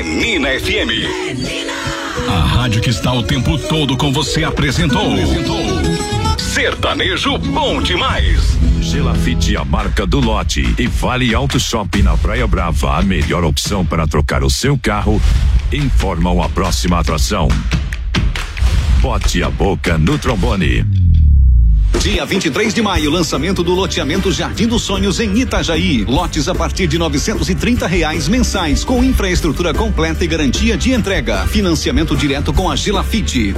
Menina FM. A rádio que está o tempo todo com você apresentou. Sertanejo bom demais. Gelafite, a marca do lote, e Vale Auto Shopping na Praia Brava, a melhor opção para trocar o seu carro, informam a próxima atração. Bote a boca no trombone. Dia 23 de maio, lançamento do loteamento Jardim dos Sonhos em Itajaí. Lotes a partir de R$ 930 mensais, com infraestrutura completa e garantia de entrega. Financiamento direto com a Gelafite.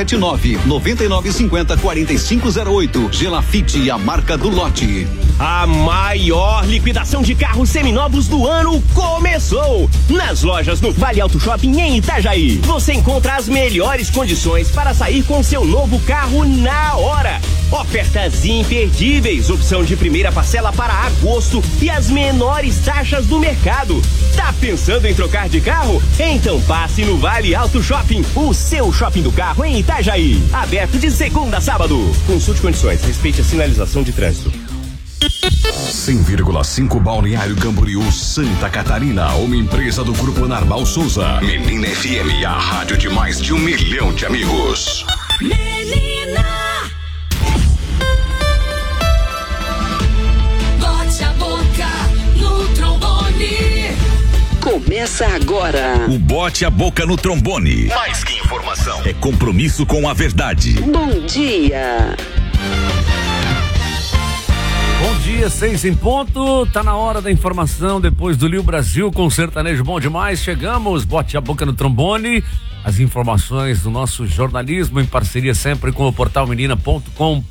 479-9950-4508. Gelafite, a marca do lote. A maior liquidação de carros seminovos do ano começou! Nas lojas do Vale Auto Shopping em Itajaí. Você encontra as melhores condições para sair com seu novo carro na hora. Ofertas imperdíveis, opção de primeira parcela para agosto e as menores taxas do mercado. Tá pensando em trocar de carro? Então passe no Vale Auto Shopping, o seu shopping do carro em Itajaí. Aberto de segunda a sábado. Consulte condições, respeite a sinalização de trânsito. 100,5 Balneário Camboriú, Santa Catarina, uma empresa do Grupo Narval Souza. Menina FM, a rádio de mais de 1 milhão de amigos. Menina, bote a boca no trombone. Começa agora. O Bote a Boca no Trombone. Mais que informação, é compromisso com a verdade. Bom dia. Bom dia, 6 em ponto, tá na hora da informação depois do Lio Brasil com sertanejo bom demais, chegamos, bote a boca no trombone, as informações do nosso jornalismo em parceria sempre com o portal menina.com.br,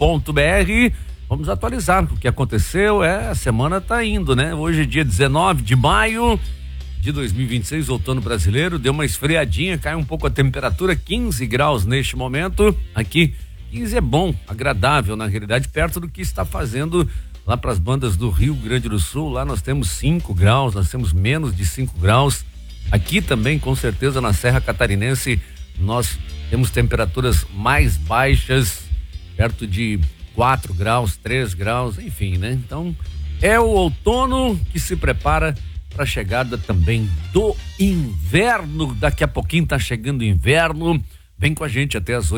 vamos atualizar o que aconteceu, a semana tá indo, né? Hoje é dia 19 de maio de 2026, outono brasileiro, deu uma esfriadinha, cai um pouco a temperatura, 15 graus neste momento, aqui 15 é bom, agradável na realidade, perto do que está fazendo lá para as bandas do Rio Grande do Sul, lá nós temos 5 graus, nós temos menos de 5 graus. Aqui também, com certeza, na Serra Catarinense, nós temos temperaturas mais baixas, perto de 4 graus, 3 graus, enfim, né? Então, é o outono que se prepara para a chegada também do inverno. Daqui a pouquinho tá chegando o inverno. Vem com a gente até as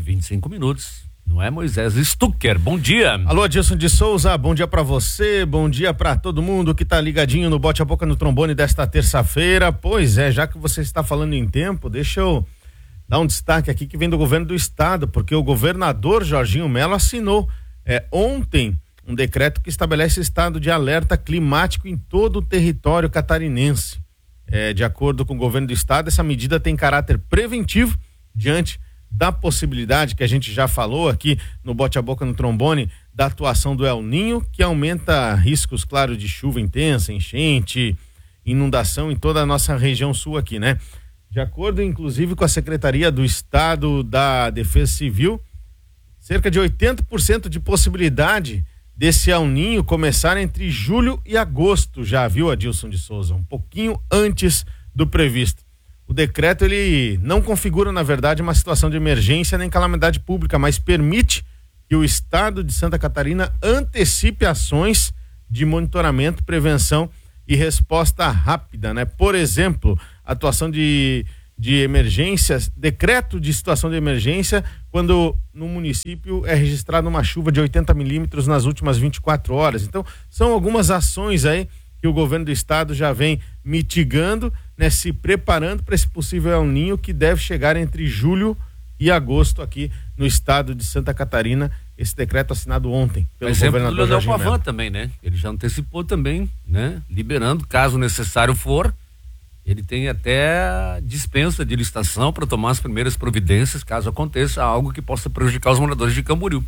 8h25. Não é, Moisés Stucker? Bom dia. Alô, Adilson de Souza, bom dia pra você, bom dia pra todo mundo que tá ligadinho no Bote a Boca no Trombone desta terça-feira. Pois é, já que você está falando em tempo, deixa eu dar um destaque aqui que vem do governo do estado, porque o governador Jorginho Mello assinou ontem um decreto que estabelece estado de alerta climático em todo o território catarinense. De acordo com o governo do estado, essa medida tem caráter preventivo diante da possibilidade que a gente já falou aqui no Bote a Boca no Trombone da atuação do El Ninho, que aumenta riscos, claro, de chuva intensa, enchente, inundação em toda a nossa região sul aqui, né? De acordo, inclusive, com a Secretaria do Estado da Defesa Civil, cerca de 80% de possibilidade desse El Ninho começar entre julho e agosto, já viu, Adilson de Souza? Um pouquinho antes do previsto. O decreto, ele não configura, na verdade, uma situação de emergência nem calamidade pública, mas permite que o estado de Santa Catarina antecipe ações de monitoramento, prevenção e resposta rápida, né? Por exemplo, atuação de emergências, decreto de situação de emergência quando no município é registrada uma chuva de 80 milímetros nas últimas 24 horas. Então, são algumas ações aí que o governo do estado já vem mitigando, né, se preparando para esse possível El Ninho que deve chegar entre julho e agosto aqui no estado de Santa Catarina. Esse decreto assinado ontem pelo governador Jorginho Mello. Também, né? Ele já antecipou também, né? Liberando, caso necessário for, ele tem até dispensa de licitação para tomar as primeiras providências caso aconteça algo que possa prejudicar os moradores de Camboriú.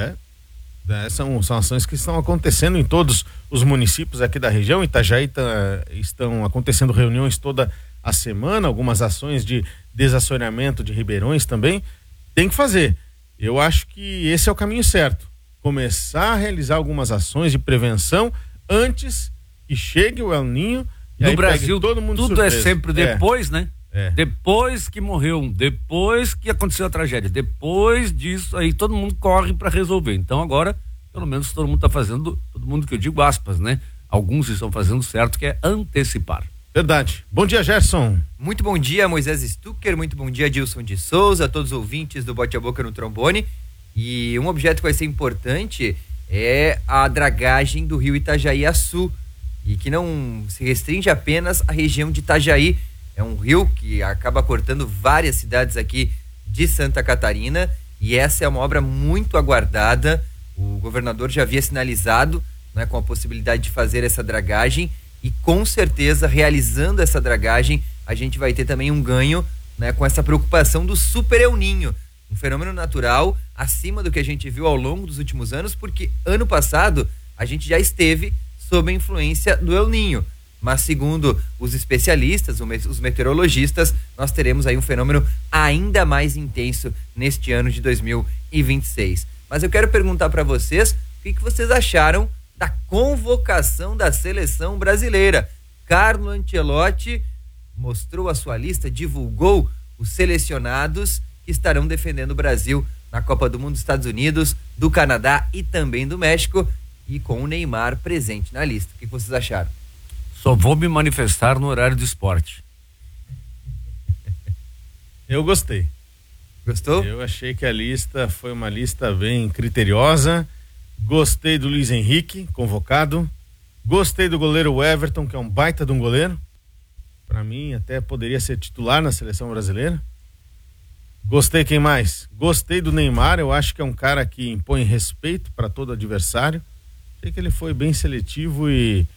São ações que estão acontecendo em todos os municípios aqui da região. Itajaí estão acontecendo reuniões toda a semana, algumas ações de desassoreamento de ribeirões também. Tem que fazer. Eu acho que esse é o caminho certo. Começar a realizar algumas ações de prevenção antes que chegue o El Ninho. No Brasil, todo mundo tudo surpresa. É sempre depois, né? Depois que morreu, depois que aconteceu a tragédia, depois disso aí todo mundo corre para resolver. Então agora, pelo menos todo mundo está fazendo, todo mundo que eu digo aspas, né? Alguns estão fazendo certo, que é antecipar. Verdade. Bom dia, Gerson. Muito bom dia, Moisés Stucker, muito bom dia, Dilson de Souza, a todos os ouvintes do Bote a Boca no Trombone. E um objeto que vai ser importante é a dragagem do rio Itajaí-Açu, e que não se restringe apenas à região de Itajaí. É um rio que acaba cortando várias cidades aqui de Santa Catarina, e essa é uma obra muito aguardada. O governador já havia sinalizado, né, com a possibilidade de fazer essa dragagem, e com certeza, realizando essa dragagem, a gente vai ter também um ganho, né, com essa preocupação do Super El Niño, um fenômeno natural acima do que a gente viu ao longo dos últimos anos, porque ano passado a gente já esteve sob a influência do El Niño. Mas segundo os especialistas, os meteorologistas, nós teremos aí um fenômeno ainda mais intenso neste ano de 2026. Mas eu quero perguntar para vocês o que vocês acharam da convocação da seleção brasileira. Carlo Ancelotti mostrou a sua lista, divulgou os selecionados que estarão defendendo o Brasil na Copa do Mundo dos Estados Unidos, do Canadá e também do México, e com o Neymar presente na lista. O que vocês acharam? Só vou me manifestar no horário do esporte. Eu gostei. Gostou? Eu achei que a lista foi uma lista bem criteriosa. Gostei do Luiz Henrique, convocado. Gostei do goleiro Everton, que é um baita de um goleiro. Para mim, até poderia ser titular na seleção brasileira. Gostei, quem mais? Gostei do Neymar, eu acho que é um cara que impõe respeito para todo adversário. Achei que ele foi bem seletivo e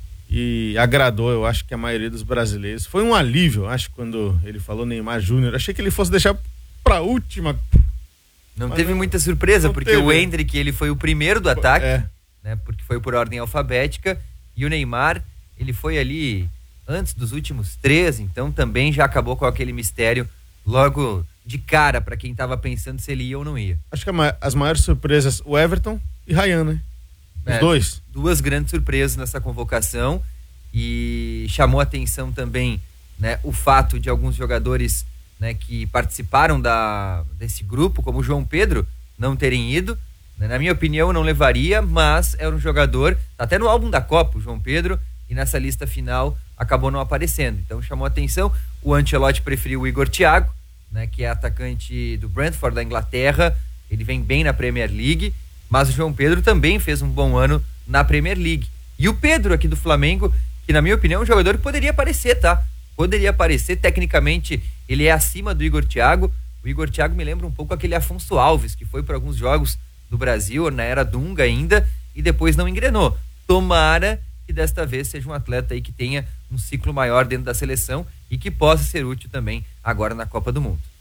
agradou, eu acho que a maioria dos brasileiros. Foi um alívio, eu acho, quando ele falou Neymar Júnior. Achei que ele fosse deixar pra última. Não teve muita surpresa, porque o Endrick, ele foi o primeiro do ataque, né? Porque foi por ordem alfabética, e o Neymar, ele foi ali antes dos últimos 3, então também já acabou com aquele mistério logo de cara para quem tava pensando se ele ia ou não ia. Acho que as maiores surpresas, o Everton e Ryan, né? Os dois. Duas grandes surpresas nessa convocação, e chamou a atenção também, né, o fato de alguns jogadores, né, que participaram desse grupo, como o João Pedro, não terem ido. Na minha opinião, não levaria, mas era um jogador, tá até no álbum da Copa, o João Pedro, e nessa lista final acabou não aparecendo. Então chamou a atenção. O Ancelotti preferiu o Igor Thiago, né, que é atacante do Brentford, da Inglaterra. Ele vem bem na Premier League, mas o João Pedro também fez um bom ano na Premier League. E o Pedro aqui do Flamengo, que na minha opinião é um jogador que poderia aparecer, tá? Poderia aparecer, tecnicamente ele é acima do Igor Thiago. O Igor Thiago me lembra um pouco aquele Afonso Alves, que foi para alguns jogos do Brasil, na era Dunga ainda, e depois não engrenou. Tomara que desta vez seja um atleta aí que tenha um ciclo maior dentro da seleção e que possa ser útil também agora na Copa do Mundo.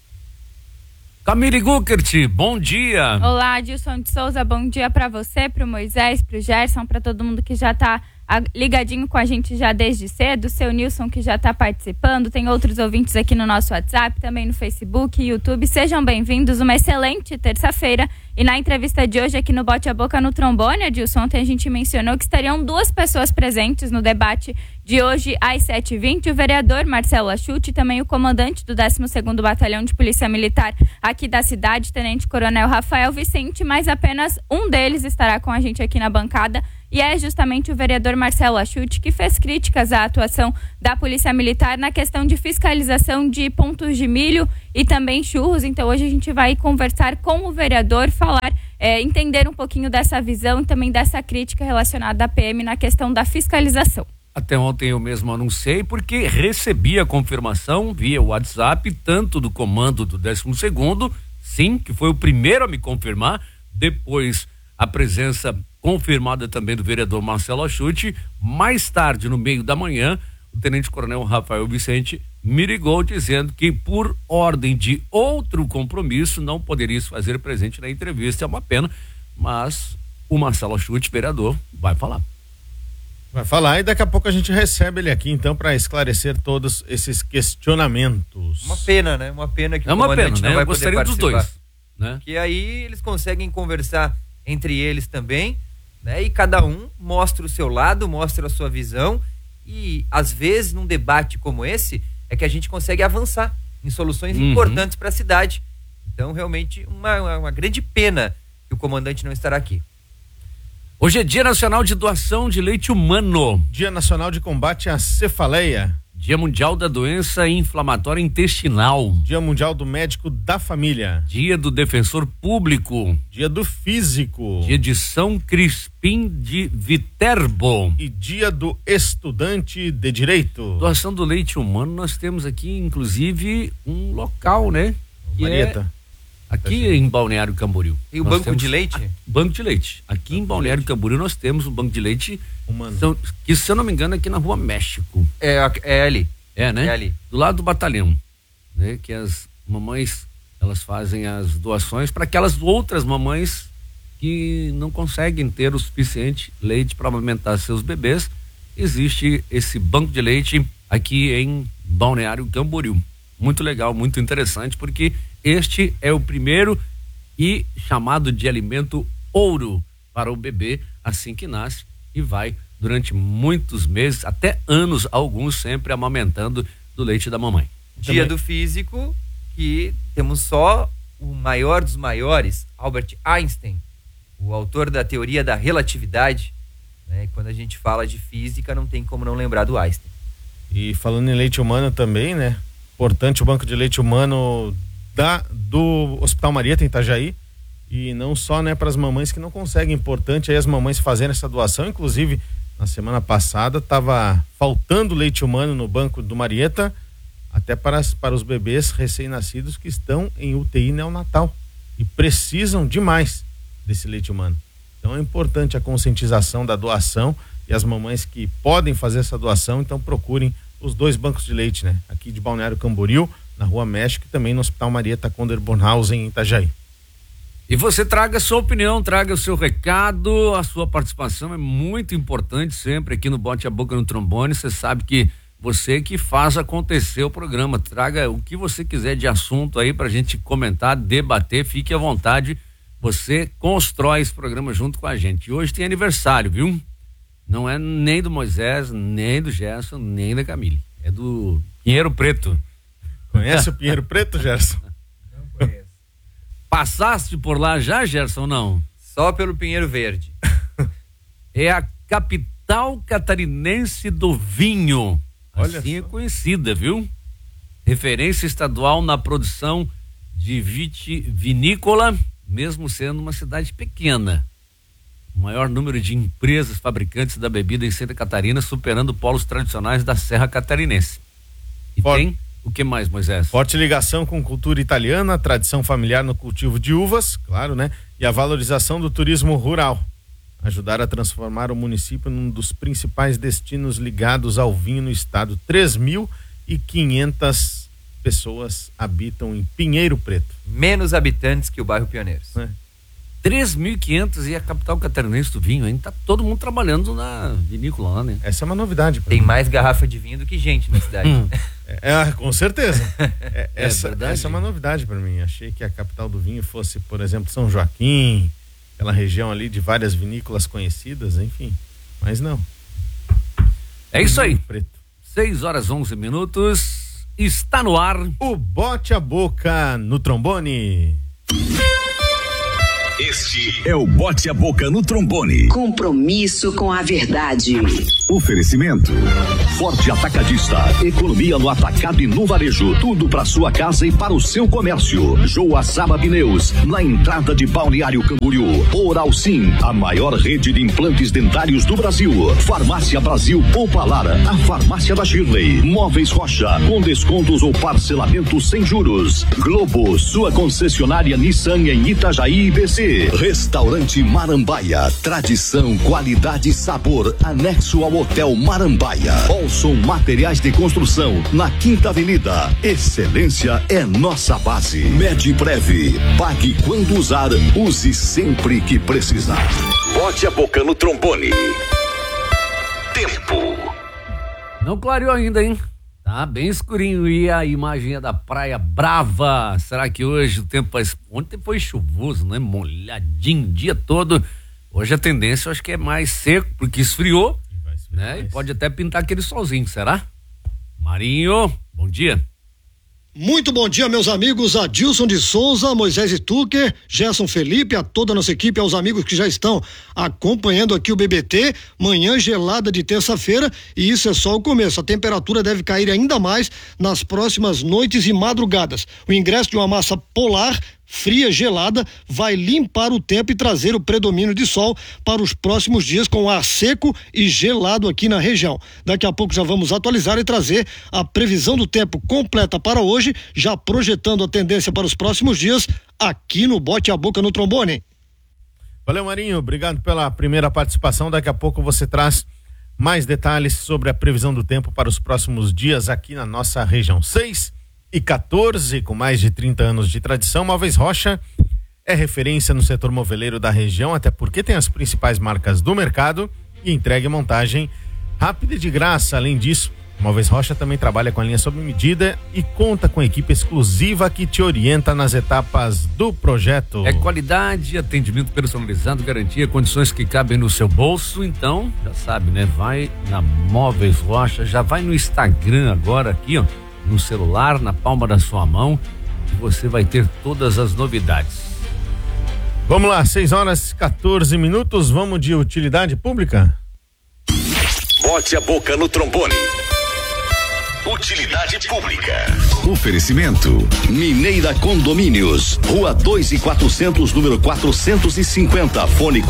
Camille Guckert, bom dia. Olá, Dilson de Souza, bom dia para você, pro Moisés, pro Gerson, para todo mundo que já tá ligadinho com a gente já desde cedo, seu Nilson que já está participando, tem outros ouvintes aqui no nosso WhatsApp, também no Facebook e YouTube. Sejam bem-vindos, uma excelente terça-feira. E na entrevista de hoje aqui no Bote a Boca no Trombone, Adilson, ontem a gente mencionou que estariam 2 pessoas presentes no debate de hoje às 7h20, o vereador Marcelo Achuti e também o comandante do 12º Batalhão de Polícia Militar aqui da cidade, Tenente Coronel Rafael Vicente, mas apenas um deles estará com a gente aqui na bancada. E é justamente o vereador Marcelo Achuti que fez críticas à atuação da Polícia Militar na questão de fiscalização de pontos de milho e também churros. Então hoje a gente vai conversar com o vereador, falar, entender um pouquinho dessa visão e também dessa crítica relacionada à PM na questão da fiscalização. Até ontem eu mesmo anunciei porque recebi a confirmação via WhatsApp, tanto do comando do 12º, sim, que foi o primeiro a me confirmar, depois a presença confirmada também do vereador Marcelo Achuti. Mais tarde, no meio da manhã, o Tenente Coronel Rafael Vicente me ligou dizendo que, por ordem de outro compromisso, não poderia se fazer presente na entrevista. É uma pena, mas o Marcelo Achuti, vereador, vai falar. Vai falar e daqui a pouco a gente recebe ele aqui, então, para esclarecer todos esses questionamentos. Uma pena, né? Uma pena que o comandante não vai poder participar. Eu gostaria dos dois, né? Que aí eles conseguem conversar entre eles também, né? E cada um mostra o seu lado, mostra a sua visão, e às vezes num debate como esse é que a gente consegue avançar em soluções importantes para a cidade. Então realmente uma grande pena que o comandante não estará aqui. Hoje é Dia Nacional de Doação de Leite Humano. Dia Nacional de Combate à Cefaleia. Dia Mundial da Doença Inflamatória Intestinal. Dia Mundial do Médico da Família. Dia do Defensor Público. Dia do Físico. Dia de São Crispim de Viterbo. E dia do Estudante de Direito. Doação do leite humano, nós temos aqui, inclusive, um local, né? Marieta. Aqui em Balneário Camboriú. E o banco de leite? Banco de leite. Aqui em Balneário Camboriú nós temos um banco de leite humano. Que, se eu não me engano, é aqui na Rua México. É ali. É, né? É ali. Do lado do batalhão. Né? Que as mamães, elas fazem as doações para aquelas outras mamães que não conseguem ter o suficiente leite para amamentar seus bebês. Existe esse banco de leite aqui em Balneário Camboriú. Muito legal, muito interessante, porque este é o primeiro e chamado de alimento ouro para o bebê assim que nasce e vai durante muitos meses, até anos, alguns sempre amamentando do leite da mamãe. Dia do Físico, que temos só o maior dos maiores, Albert Einstein, o autor da teoria da relatividade, né? Quando a gente fala de física, não tem como não lembrar do Einstein. E falando em leite humano também, né? Importante o banco de leite humano do Hospital Marieta em Itajaí, e não só, né, para as mamães que não conseguem, importante aí as mamães fazerem essa doação. Inclusive na semana passada estava faltando leite humano no banco do Marieta, até para os bebês recém-nascidos que estão em UTI neonatal e precisam demais desse leite humano. Então é importante a conscientização da doação, e as mamães que podem fazer essa doação, então procurem os 2 bancos de leite, né? Aqui de Balneário Camboriú, na Rua México, e também no Hospital Marieta Conder Bornhausen, em Itajaí. E você traga a sua opinião, traga o seu recado, a sua participação é muito importante sempre aqui no Bote a Boca no Trombone. Você sabe que você que faz acontecer o programa, traga o que você quiser de assunto aí pra gente comentar, debater, fique à vontade, você constrói esse programa junto com a gente. E hoje tem aniversário, viu? Não é nem do Moisés, nem do Gerson, nem da Camille, é do Pinheiro Preto. Conhece o Pinheiro Preto, Gerson? Não conheço. Passaste por lá já, Gerson, ou não? Só pelo Pinheiro Verde. É a capital catarinense do vinho. Olha assim só. É conhecida, viu? Referência estadual na produção de vitivinícola, mesmo sendo uma cidade pequena. O maior número de empresas fabricantes da bebida em Santa Catarina, superando polos tradicionais da Serra Catarinense. E tem o que mais, Moisés? Forte ligação com cultura italiana, tradição familiar no cultivo de uvas, claro, né? E a valorização do turismo rural. Ajudar a transformar o município num dos principais destinos ligados ao vinho no estado. 3.500 pessoas habitam em Pinheiro Preto. Menos habitantes que o bairro Pioneiros. 3.500 e a capital catarinense do vinho, ainda tá todo mundo trabalhando na vinícola lá, né? Essa é uma novidade. Tem mais garrafa de vinho do que gente na cidade. Com certeza. Essa verdade. é uma novidade para mim. Achei que a capital do vinho fosse, por exemplo, São Joaquim, aquela região ali de várias vinícolas conhecidas, enfim. Mas não. É isso aí. Preto. 6h11. Está no ar o Bote a Boca no Trombone. Este é o Bote a Boca no Trombone. Compromisso com a verdade. Oferecimento: Forte Atacadista, economia no atacado e no varejo, tudo para sua casa e para o seu comércio. Joaçaba Pneus, na entrada de Balneário Camboriú. Oral Sim, a maior rede de implantes dentários do Brasil. Farmácia Brasil Poupa Lara, a farmácia da Shirley. Móveis Rocha, com descontos ou parcelamento sem juros. Globo, sua concessionária Nissan em Itajaí e BC. Restaurante Marambaia, tradição, qualidade e sabor, anexo ao Hotel Marambaia. Olson Materiais de Construção, na Quinta Avenida. Excelência é nossa base. Medprev, pague quando usar, use sempre que precisar. Bote a Boca no Trombone. Tempo. Não clareou ainda, hein? Tá bem escurinho. E a imagem é da Praia Brava. Será que hoje o tempo vai... Ontem foi chuvoso, né? Molhadinho o dia todo. Hoje a tendência eu acho que é mais seco, porque esfriou, né? E pode até pintar aquele solzinho, será? Marinho, bom dia. Muito bom dia, meus amigos Adilson de Souza, Moisés Stucker, Gerson Felipe, a toda a nossa equipe, aos amigos que já estão acompanhando aqui o BBT, manhã gelada de terça-feira, e isso é só o começo. A temperatura deve cair ainda mais nas próximas noites e madrugadas. O ingresso de uma massa polar fria, gelada, vai limpar o tempo e trazer o predomínio de sol para os próximos dias com ar seco e gelado aqui na região. Daqui a pouco já vamos atualizar e trazer a previsão do tempo completa para hoje, já projetando a tendência para os próximos dias aqui no Bote a Boca no Trombone. Valeu, Marinho, obrigado pela primeira participação. Daqui a pouco você traz mais detalhes sobre a previsão do tempo para os próximos dias aqui na nossa região. 6h14, com mais de 30 anos de tradição, Móveis Rocha é referência no setor moveleiro da região, até porque tem as principais marcas do mercado e entrega e montagem rápida e de graça. Além disso, Móveis Rocha também trabalha com a linha sob medida e conta com equipe exclusiva que te orienta nas etapas do projeto. É qualidade, atendimento personalizado, garantia, condições que cabem no seu bolso. Então, já sabe, né? Vai na Móveis Rocha, já vai no Instagram agora aqui, ó, no celular, na palma da sua mão, e você vai ter todas as novidades. Vamos lá, 6h14, vamos de utilidade pública? Bote a Boca no Trombone. Utilidade pública. Oferecimento: Mineira Condomínios, Rua 2.400, número 450, fone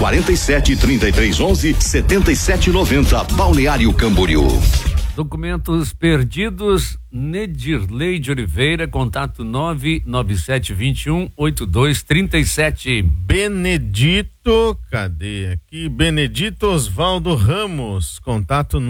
47-3311-7790, Balneário Camboriú. Documentos perdidos, Nedirley de Oliveira, contato 997218237. Benedito, cadê aqui? Benedito Osvaldo Ramos, contato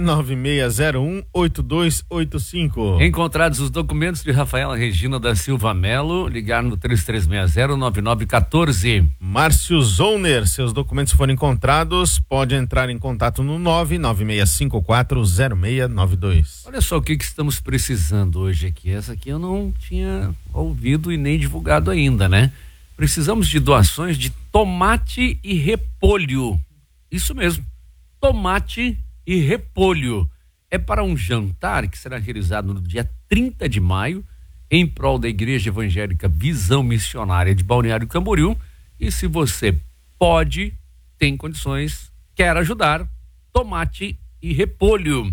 996018285. Encontrados os documentos de Rafaela Regina da Silva Melo, ligar no 3360-9914. Márcio Zoner, seus documentos foram encontrados, pode entrar em contato no 996540692. Olha só o que estamos precisando hoje aqui. Essa aqui eu não tinha ouvido e nem divulgado ainda, né? Precisamos de doações de tomate e repolho. Isso mesmo, tomate e repolho. É para um jantar que será realizado no dia 30 de maio, em prol da Igreja Evangélica Visão Missionária de Balneário Camboriú. E se você pode, tem condições, quer ajudar, tomate e repolho.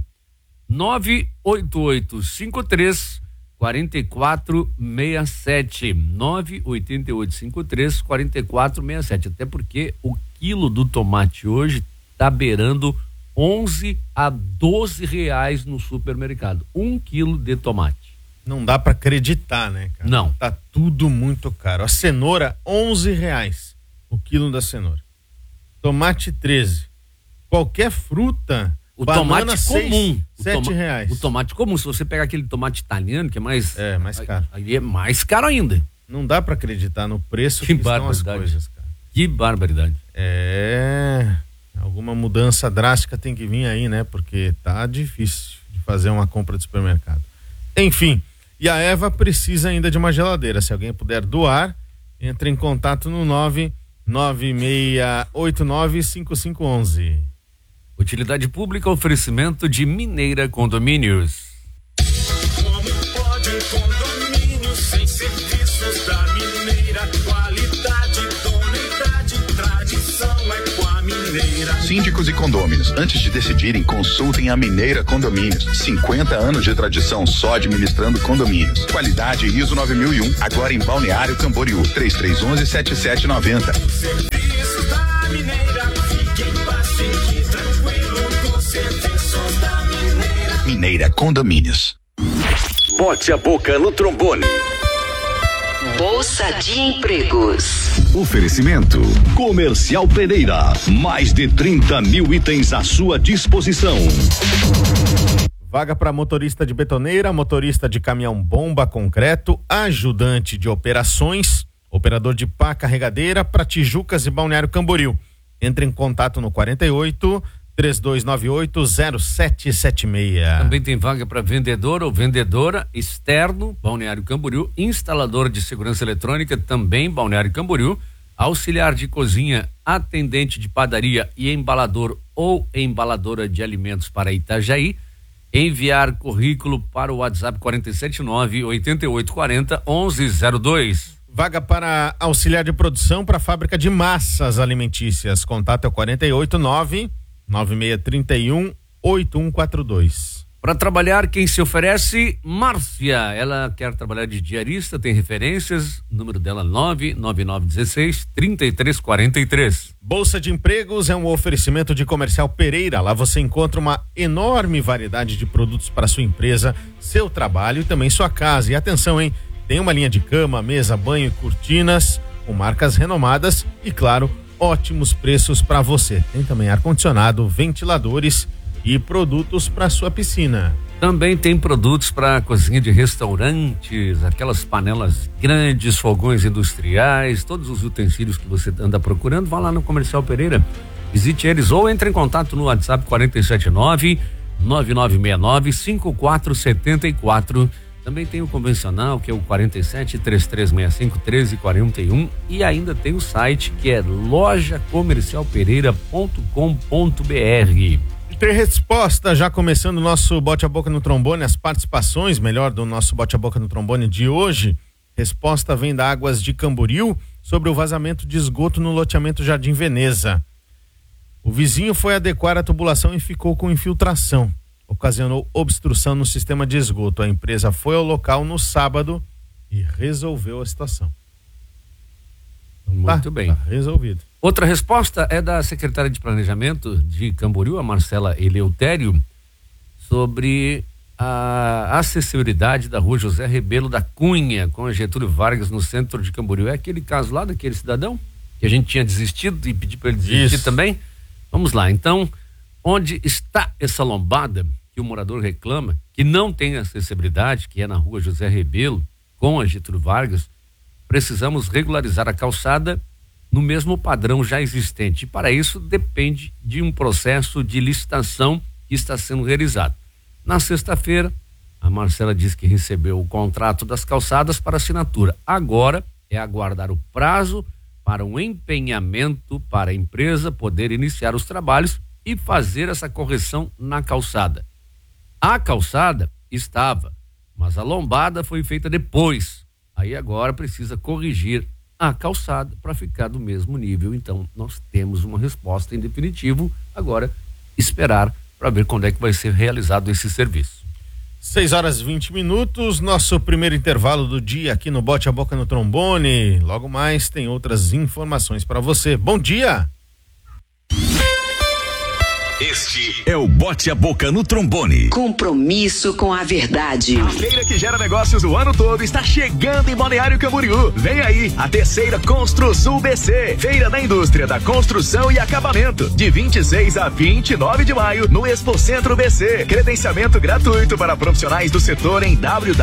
98853-4467, 98853-4467, até porque o quilo do tomate hoje tá beirando 11 a 12 reais no supermercado, 1 quilo de tomate. Não dá pra acreditar, né, cara? Não. Tá tudo muito caro. A cenoura, 11 reais o quilo da cenoura. Tomate, 13. Qualquer fruta... O tomate comum. R$7. O tomate comum, se você pegar aquele tomate italiano, que é mais... É, mais caro. Aí é mais caro ainda. Não dá pra acreditar no preço que estão as coisas, cara. Que barbaridade. Alguma mudança drástica tem que vir aí, né? Porque tá difícil de fazer uma compra de supermercado. Enfim, e a Eva precisa ainda de uma geladeira. Se alguém puder doar, entre em contato no 996895511. Utilidade pública, oferecimento de Mineira Condomínios. Como pode um condomínio sem serviços da Mineira? Qualidade, idoneidade, tradição é com a Mineira. Síndicos e condôminos, antes de decidirem, consultem a Mineira Condomínios. 50 anos de tradição só administrando condomínios. Qualidade ISO 9001, agora em Balneário Camboriú, 3311-7790. Serviços da Mineira, fique em paz, fique tranquilo com serviços da Mineira. Mineira Condomínios. Bote a Boca no Trombone. Bolsa de Empregos. Oferecimento: Comercial Pereira. Mais de 30 mil itens à sua disposição. Vaga para motorista de betoneira, motorista de caminhão bomba concreto, ajudante de operações, operador de pá carregadeira para Tijucas e Balneário Camboriú. Entre em contato no 48-3298-0776. Também tem vaga para vendedor ou vendedora externo, Balneário Camboriú, instalador de segurança eletrônica, também Balneário Camboriú, auxiliar de cozinha, atendente de padaria e embalador ou embaladora de alimentos para Itajaí, enviar currículo para o WhatsApp 479-8840-1102. Vaga para auxiliar de produção para a fábrica de massas alimentícias. Contato é o 489-9631-8142. Para trabalhar, quem se oferece? Márcia. Ela quer trabalhar de diarista, tem referências, número dela 99916-3343. Bolsa de Empregos é um oferecimento de Comercial Pereira. Lá você encontra uma enorme variedade de produtos para sua empresa, seu trabalho e também sua casa. E atenção, hein? Tem uma linha de cama, mesa, banho e cortinas com marcas renomadas e, claro, ótimos preços para você. Tem também ar-condicionado, ventiladores e produtos para sua piscina. Também tem produtos para cozinha de restaurantes, aquelas panelas grandes, fogões industriais, todos os utensílios que você anda procurando, vá lá no Comercial Pereira, visite eles ou entre em contato no WhatsApp 479-9969-5474. Também tem o convencional, que é o 47-3365-1341, e ainda tem o site que é lojacomercialpereira.com.br. Ter resposta, já começando o nosso Bote a Boca no Trombone, as participações, melhor, do nosso Bote a Boca no Trombone de hoje. Resposta vem da Águas de Camboriú sobre o vazamento de esgoto no loteamento Jardim Veneza. O vizinho foi adequar a tubulação e ficou com infiltração. Ocasionou obstrução no sistema de esgoto. A empresa foi ao local no sábado e resolveu a situação. Muito bem. Tá resolvido. Outra resposta é da secretária de Planejamento de Camboriú, a Marcela Eleutério, sobre a acessibilidade da rua José Rebelo da Cunha, com a Getúlio Vargas, no centro de Camboriú. É aquele caso lá daquele cidadão que a gente tinha desistido e pediu para ele desistir também? Vamos lá, então, onde está essa lombada que o morador reclama, que não tem acessibilidade, que é na rua José Rebelo, com a Getúlio Vargas, precisamos regularizar a calçada no mesmo padrão já existente. E para isso depende de um processo de licitação que está sendo realizado. Na sexta-feira, a Marcela disse que recebeu o contrato das calçadas para assinatura. Agora é aguardar o prazo para um empenhamento para a empresa poder iniciar os trabalhos e fazer essa correção na calçada. A calçada estava, mas a lombada foi feita depois. Aí agora precisa corrigir a calçada para ficar do mesmo nível. Então nós temos uma resposta em definitivo. Agora esperar para ver quando é que vai ser realizado esse serviço. 6h20, nosso primeiro intervalo do dia aqui no Bote a Boca no Trombone. Logo mais tem outras informações para você. Bom dia! Este é o Bote a Boca no Trombone. Compromisso com a verdade. A feira que gera negócios o ano todo está chegando em Balneário Camboriú. Vem aí a terceira Construsul BC, Feira da Indústria da Construção e Acabamento, de 26 a 29 de maio no Expocentro BC. Credenciamento gratuito para profissionais do setor em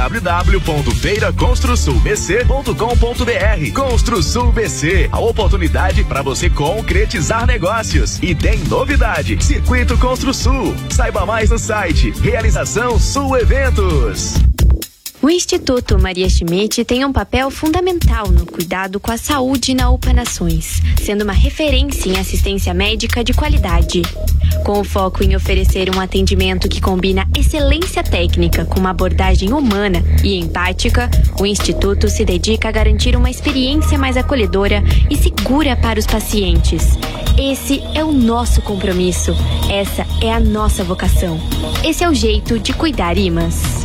www.feiraconstrusulbc.com.br. Construsul BC, a oportunidade para você concretizar negócios. E tem novidade, Circuito Construsul. Saiba mais no site Realização Sul Eventos. O Instituto Maria Schmidt tem um papel fundamental no cuidado com a saúde na UPA Nações, sendo uma referência em assistência médica de qualidade. Com o foco em oferecer um atendimento que combina excelência técnica com uma abordagem humana e empática, o Instituto se dedica a garantir uma experiência mais acolhedora e segura para os pacientes. Esse é o nosso compromisso, essa é a nossa vocação. Esse é o jeito de cuidar IMAS.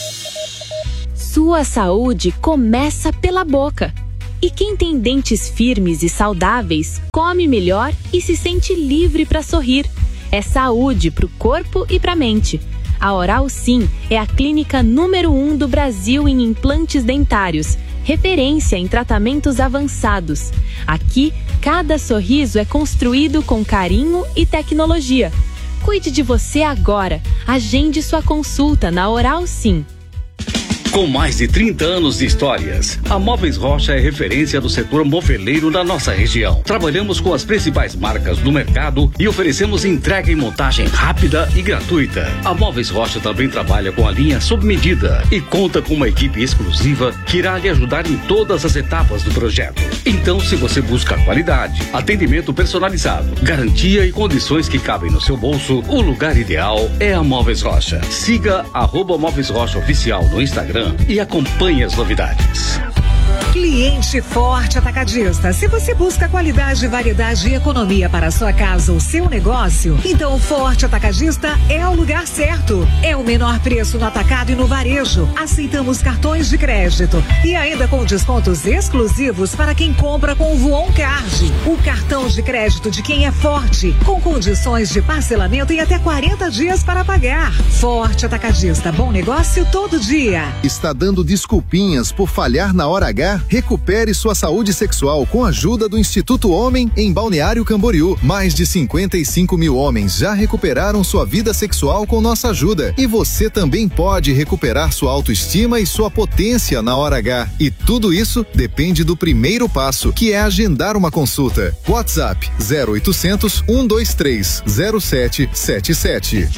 Sua saúde começa pela boca. E quem tem dentes firmes e saudáveis, come melhor e se sente livre para sorrir. É saúde para o corpo e para a mente. A Oral Sim é a clínica número 1 do Brasil em implantes dentários, referência em tratamentos avançados. Aqui, cada sorriso é construído com carinho e tecnologia. Cuide de você agora. Agende sua consulta na Oral Sim. Com mais de 30 anos de histórias, a Móveis Rocha é referência do setor moveleiro da nossa região. Trabalhamos com as principais marcas do mercado e oferecemos entrega e montagem rápida e gratuita. A Móveis Rocha também trabalha com a linha sob medida e conta com uma equipe exclusiva que irá lhe ajudar em todas as etapas do projeto. Então, se você busca qualidade, atendimento personalizado, garantia e condições que cabem no seu bolso, o lugar ideal é a Móveis Rocha. Siga @Móveis Rocha Oficial no Instagram e acompanhe as novidades. Cliente Forte Atacadista. Se você busca qualidade, variedade e economia para a sua casa ou seu negócio, então o Forte Atacadista é o lugar certo. É o menor preço no atacado e no varejo. Aceitamos cartões de crédito e ainda com descontos exclusivos para quem compra com o Voon Card. O cartão de crédito de quem é forte, com condições de parcelamento em até 40 dias para pagar. Forte Atacadista, bom negócio todo dia. Está dando desculpinhas por falhar na hora H? Recupere sua saúde sexual com a ajuda do Instituto Homem em Balneário Camboriú. Mais de 55 mil homens já recuperaram sua vida sexual com nossa ajuda. E você também pode recuperar sua autoestima e sua potência na hora H. E tudo isso depende do primeiro passo, que é agendar uma consulta. WhatsApp 0800 123 0777.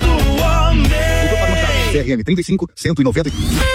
CRM 35 190.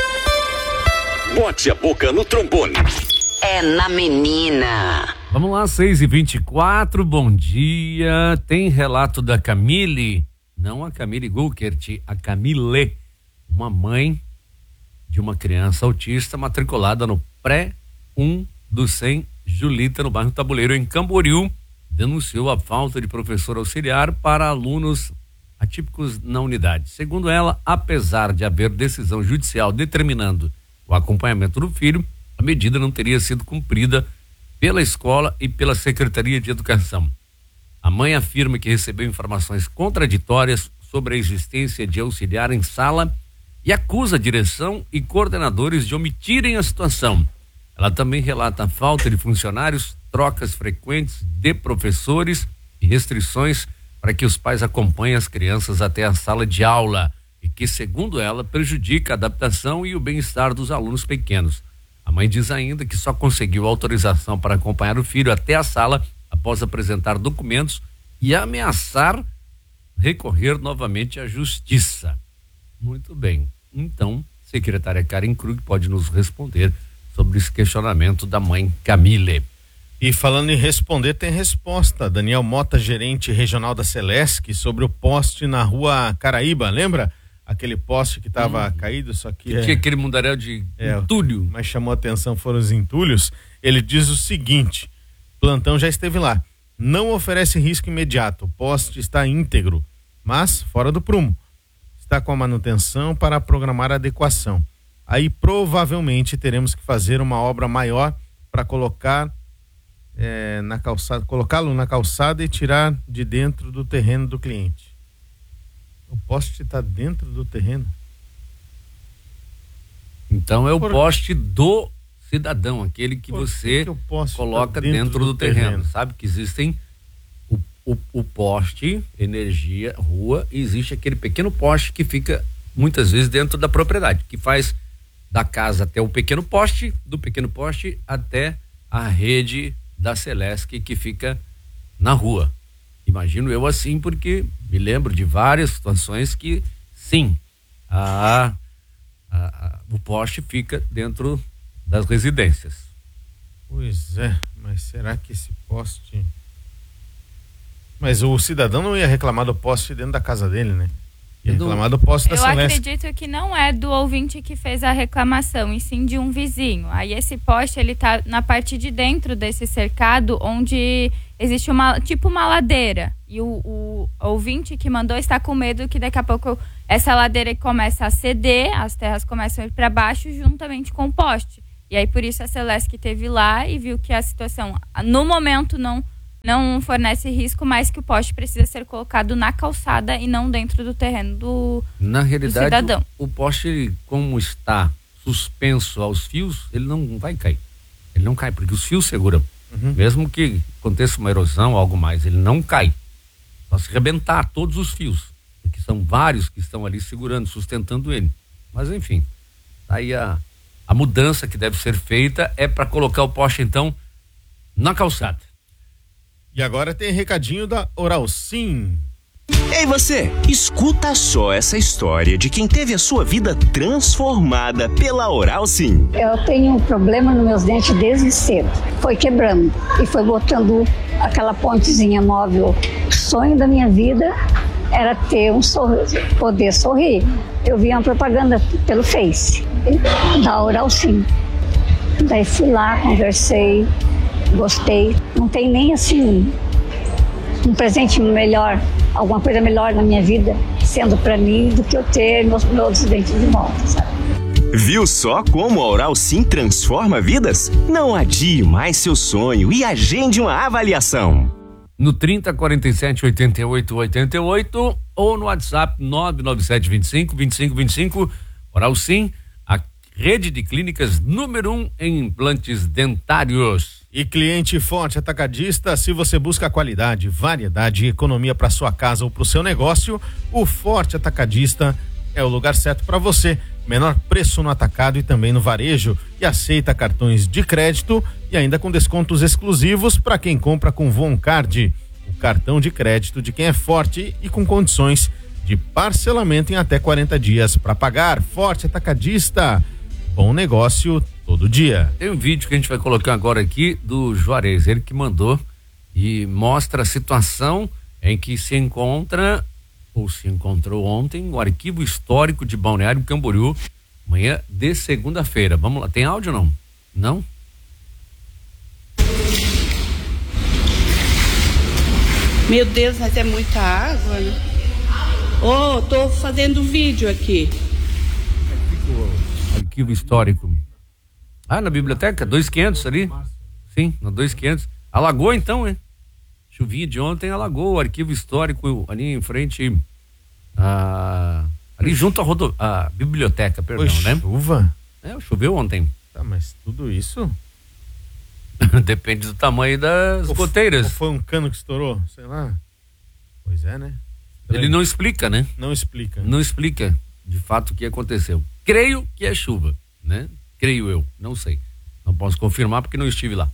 Bote a boca no trombone. É na menina. Vamos lá, 6h24, bom dia. Tem relato da Camille, não a Camille Gulkert, a Camille, uma mãe de uma criança autista matriculada no pré-1 do 100 Julita, no bairro Tabuleiro, em Camboriú, denunciou a falta de professor auxiliar para alunos atípicos na unidade. Segundo ela, apesar de haver decisão judicial determinando o acompanhamento do filho, a medida não teria sido cumprida pela escola e pela Secretaria de Educação. A mãe afirma que recebeu informações contraditórias sobre a existência de auxiliar em sala e acusa a direção e coordenadores de omitirem a situação. Ela também relata a falta de funcionários, trocas frequentes de professores e restrições para que os pais acompanhem as crianças até a sala de aula, e que, segundo ela, prejudica a adaptação e o bem-estar dos alunos pequenos. A mãe diz ainda que só conseguiu autorização para acompanhar o filho até a sala após apresentar documentos e ameaçar recorrer novamente à justiça. Muito bem. Então, secretária Karen Krug pode nos responder sobre esse questionamento da mãe Camille. E falando em responder, tem resposta. Daniel Mota, gerente regional da Celesc, sobre o poste na rua Caraíba, lembra? Aquele poste que estava caído, só que tinha aquele mundaréu de entulho. Mas chamou a atenção foram os entulhos. Ele diz o seguinte: plantão já esteve lá. Não oferece risco imediato. O poste está íntegro, mas fora do prumo. Está com a manutenção para programar a adequação. Aí provavelmente teremos que fazer uma obra maior para colocar na calçada, colocá-lo na calçada e tirar de dentro do terreno do cliente. O poste está dentro do terreno. Então é o poste do cidadão, aquele que você coloca dentro do terreno. Sabe que existem o poste, energia, rua, e existe aquele pequeno poste que fica muitas vezes dentro da propriedade, que faz da casa até o pequeno poste, do pequeno poste até a rede da Celesc que fica na rua. Imagino eu assim, porque me lembro de várias situações que, sim, o poste fica dentro das residências. Pois é, mas será que esse poste... Mas o cidadão não ia reclamar do poste dentro da casa dele, né? Ia reclamar do poste da Celeste. Eu acredito que não é do ouvinte que fez a reclamação, e sim de um vizinho. Aí esse poste, ele tá na parte de dentro desse cercado, onde existe uma ladeira. E o ouvinte que mandou está com medo que daqui a pouco essa ladeira começa a ceder, as terras começam a ir para baixo juntamente com o poste. E aí por isso a Celeste esteve lá e viu que a situação, no momento, não fornece risco, mas que o poste precisa ser colocado na calçada e não dentro do terreno do cidadão. O poste, como está suspenso aos fios, ele não vai cair. Ele não cai, porque os fios seguram. Mesmo que aconteça uma erosão ou algo mais, ele não cai. Só se arrebentar todos os fios, porque são vários que estão ali segurando, sustentando ele. Mas enfim, Aí a mudança que deve ser feita é para colocar o poste, então, na calçada. E agora tem recadinho da Oral Sim. Ei você, escuta só essa história de quem teve a sua vida transformada pela Oral Sim. Eu tenho um problema nos meus dentes desde cedo. Foi quebrando e foi botando aquela pontezinha móvel. O sonho da minha vida era ter poder sorrir. Eu vi uma propaganda pelo Face da Oral Sim. Daí fui lá, conversei, gostei. Não tem nem assim um presente melhor, alguma coisa melhor na minha vida, sendo pra mim, do que eu ter meus dentes de volta, sabe? Viu só como a Oral Sim transforma vidas? Não adie mais seu sonho e agende uma avaliação. No 3047-8888 ou no WhatsApp 99725-2525. Oral Sim, a rede de clínicas número 1 em implantes dentários. E cliente Forte Atacadista, se você busca qualidade, variedade e economia para sua casa ou para o seu negócio, o Forte Atacadista é o lugar certo para você. Menor preço no atacado e também no varejo, e aceita cartões de crédito e ainda com descontos exclusivos para quem compra com Voncard, o cartão de crédito de quem é forte e com condições de parcelamento em até 40 dias para pagar. Forte Atacadista, bom negócio todo dia. Tem um vídeo que a gente vai colocar agora aqui do Juarez, ele que mandou, e mostra a situação em que se encontra, ou se encontrou ontem, o arquivo histórico de Balneário Camboriú, manhã de segunda-feira. Vamos lá, tem áudio ou não? Não? Meu Deus, mas é muita água, né? Oh, tô fazendo vídeo aqui. Arquivo histórico. Ah, na biblioteca? 2.500 ali? Sim, na 2.500. Alagou então, hein? Chuvinha de ontem alagou o arquivo histórico ali em frente ali junto à biblioteca, perdão, né? Chuva? Choveu ontem. Tá, mas tudo isso? Depende do tamanho das goteiras. Ou foi um cano que estourou? Sei lá. Pois é, né? Ele não explica, né? Não explica. Não explica de fato o que aconteceu. Creio que é chuva, né? Creio eu, não sei. Não posso confirmar porque não estive lá.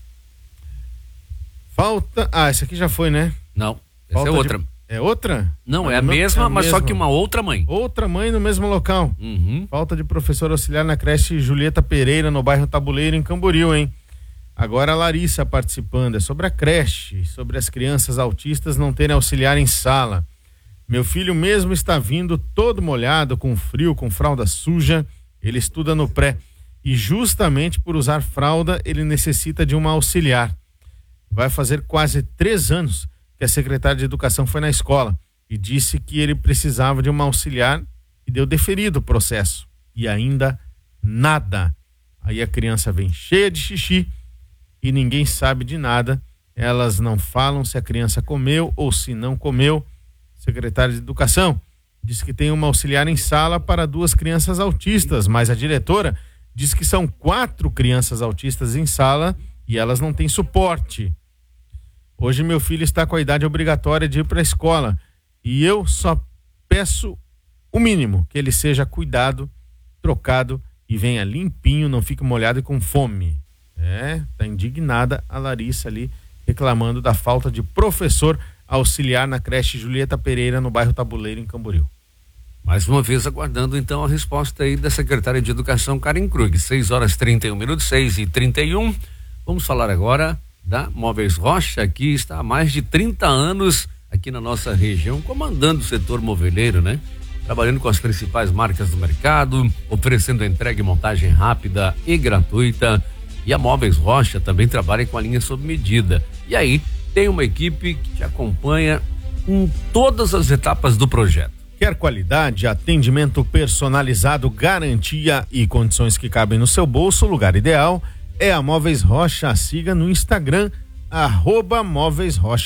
Falta... Ah, essa aqui já foi, né? Não, essa é outra. É outra? Não, é a mesma, mas só que uma outra mãe. Outra mãe no mesmo local. Falta de professor auxiliar na creche Julieta Pereira, no bairro Tabuleiro, em Camboriú, hein? Agora a Larissa participando. É sobre a creche, sobre as crianças autistas não terem auxiliar em sala. Meu filho mesmo está vindo todo molhado, com frio, com fralda suja. Ele estuda no pré. E justamente por usar fralda, ele necessita de uma auxiliar. Vai fazer quase 3 anos que a secretária de Educação foi na escola e disse que ele precisava de uma auxiliar e deu deferido o processo. E ainda nada. Aí a criança vem cheia de xixi e ninguém sabe de nada. Elas não falam se a criança comeu ou se não comeu. Secretária de Educação disse que tem uma auxiliar em sala para 2 crianças autistas, mas a diretora diz que são 4 crianças autistas em sala e elas não têm suporte. Hoje meu filho está com a idade obrigatória de ir para a escola e eu só peço o mínimo, que ele seja cuidado, trocado e venha limpinho, não fique molhado e com fome. Tá indignada a Larissa ali, reclamando da falta de professor auxiliar na creche Julieta Pereira, no bairro Tabuleiro, em Camboriú. Mais uma vez aguardando então a resposta aí da secretária de Educação, Karen Krug. 6h31, 6h31. Vamos falar agora da Móveis Rocha, que está há mais de 30 anos aqui na nossa região, comandando o setor moveleiro, né? Trabalhando com as principais marcas do mercado, oferecendo entrega e montagem rápida e gratuita. E a Móveis Rocha também trabalha com a linha sob medida. E aí tem uma equipe que te acompanha em todas as etapas do projeto. Quer qualidade, atendimento personalizado, garantia e condições que cabem no seu bolso? O lugar ideal é a Móveis Rocha. Siga no Instagram, @Móveis Rocha.